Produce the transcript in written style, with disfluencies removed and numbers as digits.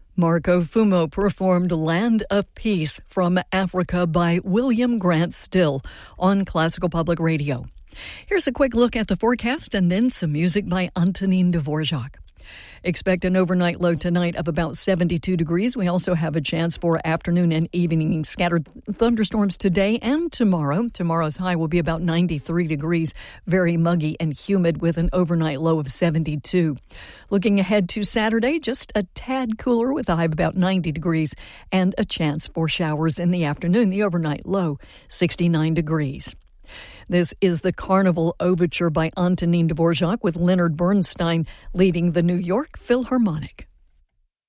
Marco Fumo performed Land of Peace from Africa by William Grant Still on Classical Public Radio. Here's a quick look at the forecast and then some music by Antonin Dvorak. Expect an overnight low tonight of about 72 degrees. We also have a chance for afternoon and evening scattered thunderstorms today and tomorrow. Tomorrow's high will be about 93 degrees, very muggy and humid with an overnight low of 72. Looking ahead to Saturday, just a tad cooler with a high of about 90 degrees and a chance for showers in the afternoon. The overnight low, 69 degrees. This is the Carnival Overture by Antonin Dvorak with Leonard Bernstein leading the New York Philharmonic.